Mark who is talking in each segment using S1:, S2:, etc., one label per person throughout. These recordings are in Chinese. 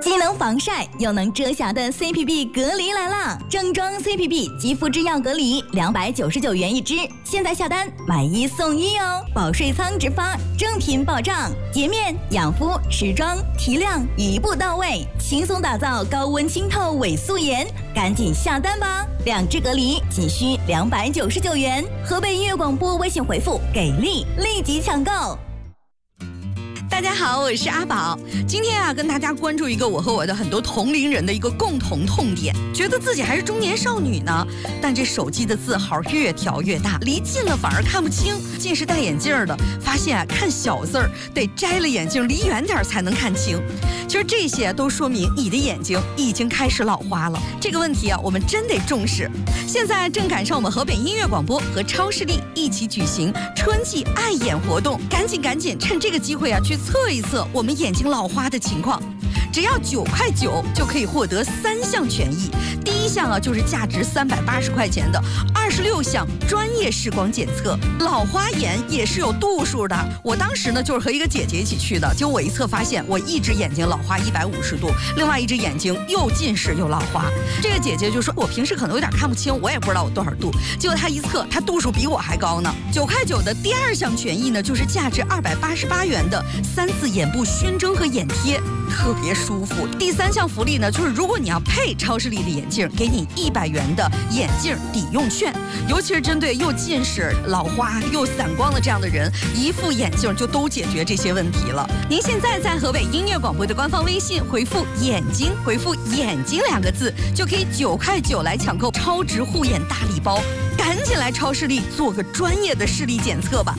S1: 既能防晒又能遮瑕的 CPB 隔离来啦！正装 CPB 肌肤之钥隔离299元一支，现在下单买1送1哦！保税仓直发，正品保障，洁面、养肤、时装、提亮一步到位，轻松打造高温清透伪素颜，赶紧下单吧！2支隔离仅需299元，河北音乐广播微信回复“给力”立即抢购。
S2: 大家好，我是阿宝。今天跟大家关注一个我和我的很多同龄人的一个共同痛点，觉得自己还是中年少女呢，但这手机的字号越调越大，离近了反而看不清。近视戴眼镜的发现看小字儿得摘了眼镜离远点才能看清。其实这些都说明你的眼睛已经开始老花了。这个问题我们真得重视。现在正赶上我们河北音乐广播和超视力一起举行春季爱眼活动，赶紧趁这个机会去测一测我们眼睛老花的情况。只要9.9块就可以获得3项权益。第一项就是价值380块钱的26项专业视光检测。老花眼也是有度数的。我当时就是和一个姐姐一起去的，结果我一测发现我一只眼睛老花150度，另外一只眼睛又近视又老花。这个姐姐就说我平时可能有点看不清，我也不知道我多少度。结果她一测，她度数比我还高呢。9.9块的第2项权益呢，就是价值288元的3次眼部熏蒸和眼贴，特别舒服。第3项福利呢，就是如果你要配超视力的眼镜，给你100元的眼镜抵用券。尤其是针对又近视、老花又散光的这样的人，一副眼镜就都解决这些问题了。您现在在河北音乐广播的官方微信回复“眼睛”，回复“眼睛”2个字，就可以9.9块来抢购超值护眼大礼包。赶紧来超视力做个专业的视力检测吧。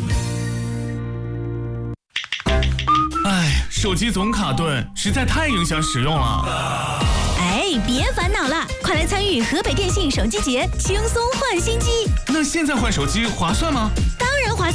S3: 手机总卡顿，实在太影响使用了。
S4: 别烦恼了，快来参与河北电信手机节，轻松换新机。
S3: 那现在换手机划算吗？
S4: 当然划算。